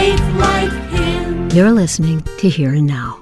faith like him. You're listening to Here and Now.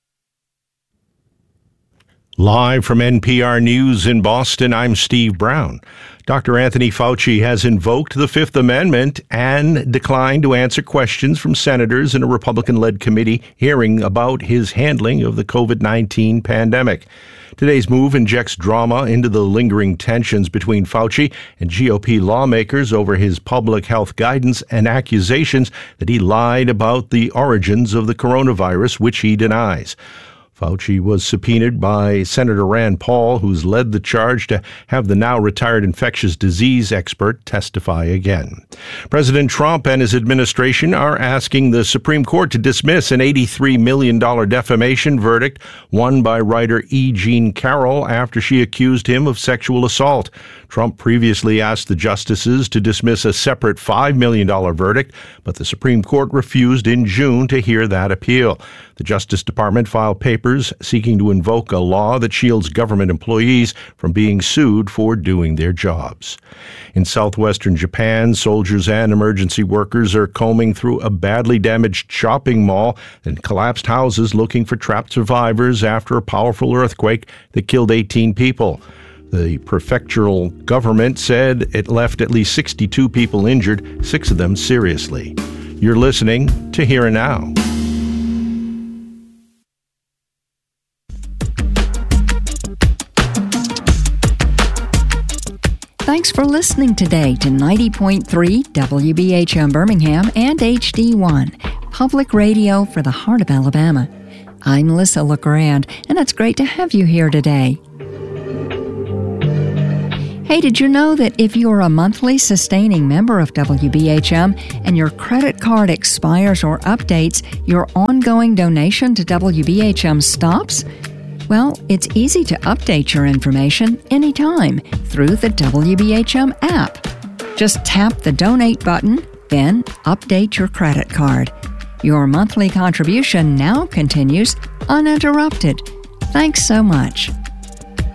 Live from NPR News in Boston, I'm Steve Brown. Dr. Anthony Fauci has invoked the Fifth Amendment and declined to answer questions from senators in a Republican-led committee hearing about his handling of the COVID-19 pandemic. Today's move injects drama into the lingering tensions between Fauci and GOP lawmakers over his public health guidance and accusations that he lied about the origins of the coronavirus, which he denies. Fauci was subpoenaed by Senator Rand Paul, who's led the charge to have the now retired infectious disease expert testify again. President Trump and his administration are asking the Supreme Court to dismiss an $83 million defamation verdict won by writer E. Jean Carroll after she accused him of sexual assault. Trump previously asked the justices to dismiss a separate $5 million verdict, but the Supreme Court refused in June to hear that appeal. The Justice Department filed papers seeking to invoke a law that shields government employees from being sued for doing their jobs. In southwestern Japan, soldiers and emergency workers are combing through a badly damaged shopping mall and collapsed houses looking for trapped survivors after a powerful earthquake that killed 18 people. The prefectural government said it left at least 62 people injured, 6 of them seriously. You're listening to Here and Now. Thanks for listening today to 90.3 WBHM Birmingham and HD1, public radio for the heart of Alabama. I'm Melissa LeGrand, and it's great to have you here today. Hey, did you know that if you're a monthly sustaining member of WBHM and your credit card expires or updates, your ongoing donation to WBHM stops? Well, it's easy to update your information anytime through the WBHM app. Just tap the donate button, then update your credit card. Your monthly contribution now continues uninterrupted. Thanks so much.